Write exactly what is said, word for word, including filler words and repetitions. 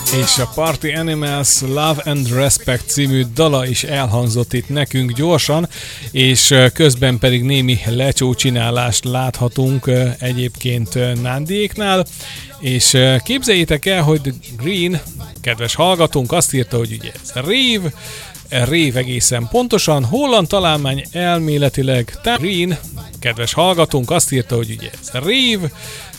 És a Party Animals Love and Respect című dala is elhangzott itt nekünk gyorsan, és közben pedig némi lecsócsinálást láthatunk egyébként Nándiéknál, és képzeljétek el, hogy The Green, kedves hallgatónk, azt írta, hogy ugye ez Rave, Rave egészen pontosan, holland találmány elméletileg, Green, kedves hallgatónk, azt írta, hogy ugye ez Rave,